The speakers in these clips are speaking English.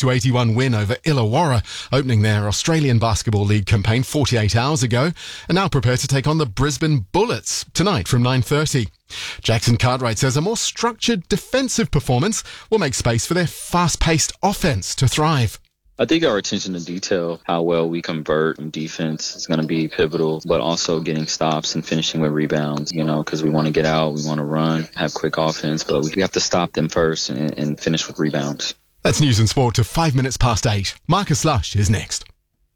100-81 win over Illawarra, opening their Australian Basketball League campaign 48 hours ago, and now prepare to take on the Brisbane Bullets tonight from 9:30. Jackson Cartwright says a more structured defensive performance will make space for their fast-paced offense to thrive. I think our attention to detail, how well we convert in defense is going to be pivotal, but also getting stops and finishing with rebounds, because we want to get out, we want to run, have quick offense, but we have to stop them first and finish with rebounds. That's News and Sport to 5 minutes past 8. Marcus Lush is next.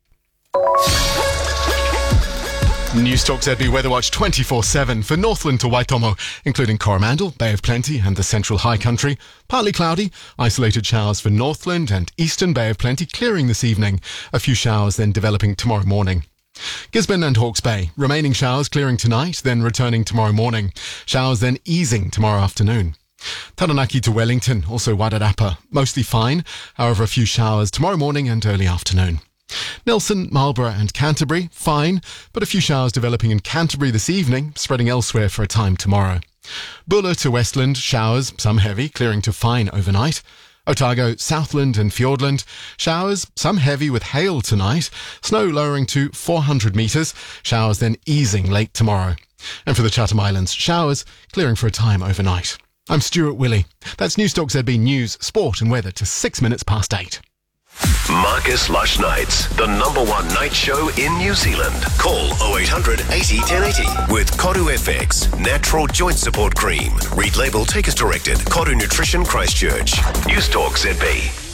News Talk ZB Weather Watch 24/7 for Northland to Waitomo, including Coromandel, Bay of Plenty and the Central High Country. Partly cloudy, isolated showers for Northland and Eastern Bay of Plenty clearing this evening. A few showers then developing tomorrow morning. Gisborne and Hawke's Bay, remaining showers clearing tonight, then returning tomorrow morning. Showers then easing tomorrow afternoon. Taranaki to Wellington, also Wairarapa, mostly fine, however a few showers tomorrow morning and early afternoon. Nelson, Marlborough and Canterbury, fine, but a few showers developing in Canterbury this evening, spreading elsewhere for a time tomorrow. Buller to Westland, showers, some heavy, clearing to fine overnight. Otago, Southland and Fiordland, showers, some heavy with hail tonight. Snow lowering to 400 metres, showers then easing late tomorrow. And for the Chatham Islands, showers, clearing for a time overnight. I'm Stuart Willey. That's Newstalk ZB News, Sport and Weather to 6 minutes past 8. Marcus Lush Nights, the #1 night show in New Zealand. Call 0800 80 1080 with Koru FX, natural joint support cream. Read label, take as directed. Koru Nutrition Christchurch. Newstalk ZB.